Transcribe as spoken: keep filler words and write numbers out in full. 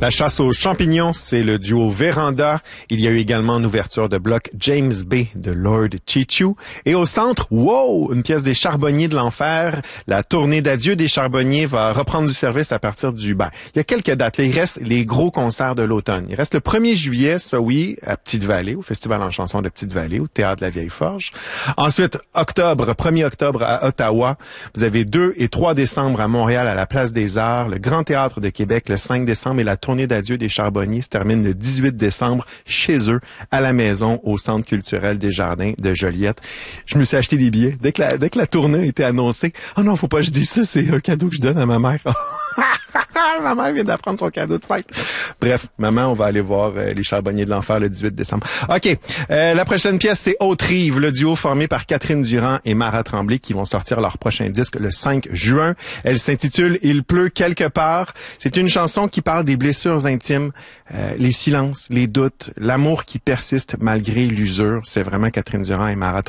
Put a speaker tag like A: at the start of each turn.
A: La chasse aux champignons, c'est le duo Véranda. Il y a eu également une ouverture de bloc James Bay de Lord Chichu. Et au centre, wow, une pièce des Charbonniers de l'Enfer. La tournée d'adieu des Charbonniers va reprendre du service à partir du... Ben, il y a quelques dates. Là, il reste les gros concerts de l'automne. Il reste le premier juillet, ça oui, à Petite-Vallée, au Festival en chanson de Petite-Vallée, au Théâtre de la Vieille Forge. Ensuite, octobre, premier octobre à Ottawa. Vous avez deux et trois décembre à Montréal, à la Place des Arts, le Grand Théâtre de Québec le cinq décembre et la tournée d'adieu des Charbonniers se termine le dix-huit décembre chez eux, à la maison, au Centre culturel des Jardins de Joliette. Je me suis acheté des billets. Dès que la, dès que la tournée a été annoncée, oh non, faut pas que je dise ça, c'est un cadeau que je donne à ma mère. Ma mère vient d'apprendre son cadeau de fête. Bref, maman, on va aller voir euh, les Charbonniers de l'Enfer le dix-huit décembre. OK, euh, la prochaine pièce, c'est Haute-Rive, le duo formé par Catherine Durand et Mara Tremblay qui vont sortir leur prochain disque le cinq juin. Elle s'intitule « Il pleut quelque part ». C'est une chanson qui parle des blessures intimes, euh, les silences, les doutes, l'amour qui persiste malgré l'usure. C'est vraiment Catherine Durand et Mara